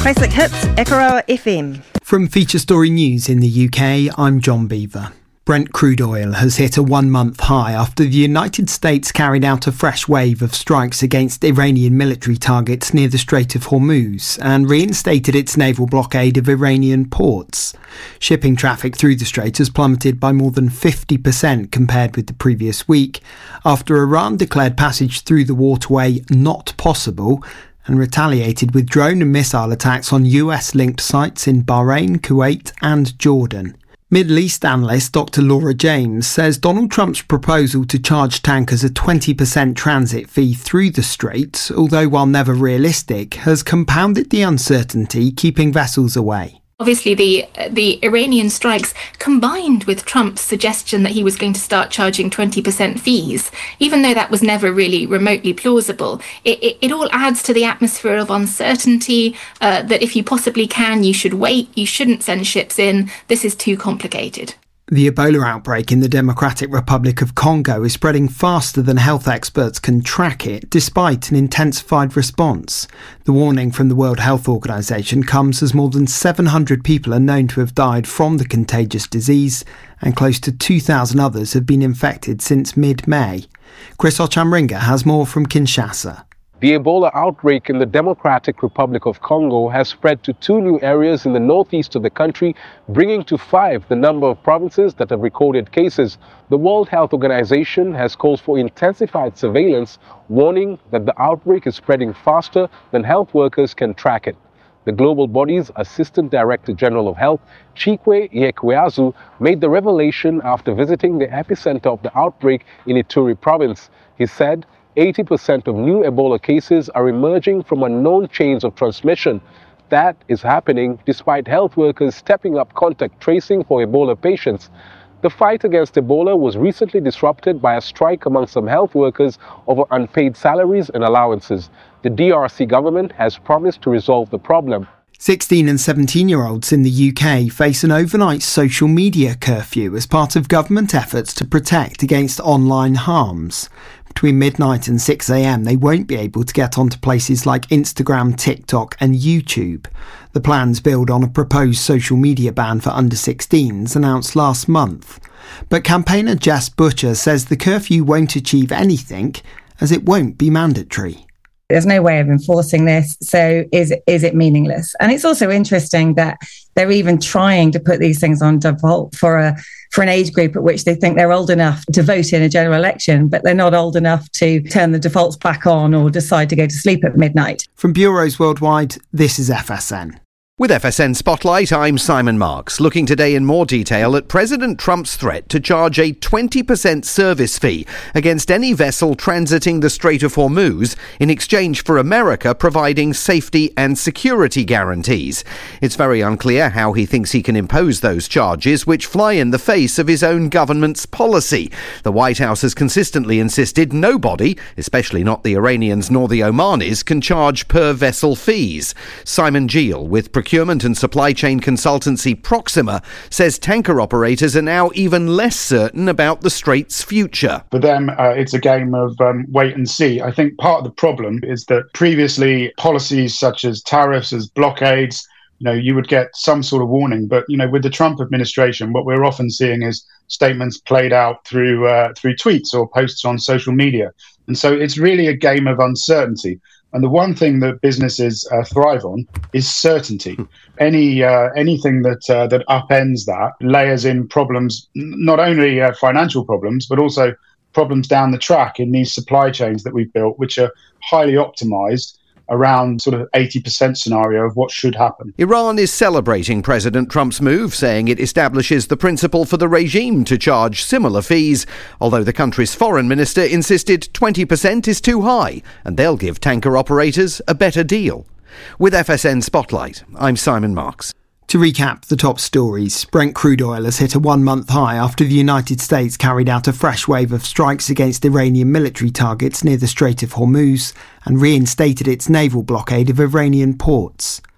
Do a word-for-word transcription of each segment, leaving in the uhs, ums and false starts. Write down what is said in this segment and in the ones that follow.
Classic Hits, Akaroa F M. From Feature Story News in the U K, I'm John Beaver. Brent crude oil has hit a one-month high after the United States carried out a fresh wave of strikes against Iranian military targets near the Strait of Hormuz and reinstated its naval blockade of Iranian ports. Shipping traffic through the strait has plummeted by more than fifty percent compared with the previous week after Iran declared passage through the waterway not possible and retaliated with drone and missile attacks on U S-linked sites in Bahrain, Kuwait and Jordan. Middle East analyst Doctor Laura James says Donald Trump's proposal to charge tankers a twenty percent transit fee through the strait, although while never realistic, has compounded the uncertainty keeping vessels away. Obviously, the the Iranian strikes, combined with Trump's suggestion that he was going to start charging twenty percent fees, even though that was never really remotely plausible, it, it, it all adds to the atmosphere of uncertainty, uh, that if you possibly can, you should wait, you shouldn't send ships in, this is too complicated. The Ebola outbreak in the Democratic Republic of Congo is spreading faster than health experts can track it, despite an intensified response. The warning from the World Health Organization comes as more than seven hundred people are known to have died from the contagious disease, and close to two thousand others have been infected since mid-May. Chris Ochamringa has more from Kinshasa. The Ebola outbreak in the Democratic Republic of Congo has spread to two new areas in the northeast of the country, bringing to five the number of provinces that have recorded cases. The World Health Organization has called for intensified surveillance, warning that the outbreak is spreading faster than health workers can track it. The global body's Assistant Director General of Health, Chikwe Yekweazu, made the revelation after visiting the epicenter of the outbreak in Ituri province. He said, eighty percent of new Ebola cases are emerging from unknown chains of transmission. That is happening despite health workers stepping up contact tracing for Ebola patients. The fight against Ebola was recently disrupted by a strike among some health workers over unpaid salaries and allowances. The D R C government has promised to resolve the problem. sixteen and seventeen-year-olds in the U K face an overnight social media curfew as part of government efforts to protect against online harms. Between midnight and six a.m, they won't be able to get onto places like Instagram, TikTok and YouTube. The plans build on a proposed social media ban for under sixteens announced last month. But campaigner Jess Butcher says the curfew won't achieve anything as it won't be mandatory. There's no way of enforcing this, so is is it meaningless? And it's also interesting that they're even trying to put these things on default for a for an age group at which they think they're old enough to vote in a general election, but they're not old enough to turn the defaults back on or decide to go to sleep at midnight. From bureaus worldwide, this is F S N. With F S N Spotlight, I'm Simon Marks, looking today in more detail at President Trump's threat to charge a twenty percent service fee against any vessel transiting the Strait of Hormuz in exchange for America providing safety and security guarantees. It's very unclear how he thinks he can impose those charges, which fly in the face of his own government's policy. The White House has consistently insisted nobody, especially not the Iranians nor the Omanis, can charge per vessel fees. Simon Geel with Procurement and supply chain consultancy Proxima says tanker operators are now even less certain about the Strait's future. For them, uh, it's a game of um, wait and see. I think part of the problem is that previously policies such as tariffs, as blockades, you know, you would get some sort of warning. But, you know, with the Trump administration, what we're often seeing is statements played out through uh, through tweets or posts on social media. And so it's really a game of uncertainty. And the one thing that businesses uh, thrive on is certainty. Any uh, anything that uh, that upends that layers in problems, not only uh, financial problems, but also problems down the track in these supply chains that we've built, which are highly optimized around sort of eighty percent scenario of what should happen. Iran is celebrating President Trump's move, saying it establishes the principle for the regime to charge similar fees, although the country's foreign minister insisted twenty percent is too high and they'll give tanker operators a better deal. With F S N Spotlight, I'm Simon Marks. To recap the top stories, Brent crude oil has hit a one-month high after the United States carried out a fresh wave of strikes against Iranian military targets near the Strait of Hormuz and reinstated its naval blockade of Iranian ports.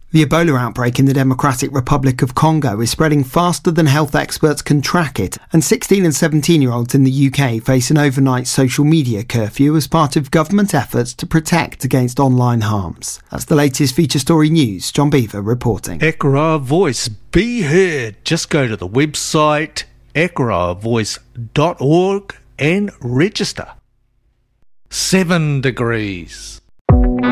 The Ebola outbreak in the Democratic Republic of Congo is spreading faster than health experts can track it, and sixteen and seventeen-year-olds in the U K face an overnight social media curfew as part of government efforts to protect against online harms. That's the latest feature story news. John Beaver reporting. Equa Voice, be heard. Just go to the website equa voice dot org and register. Seven degrees.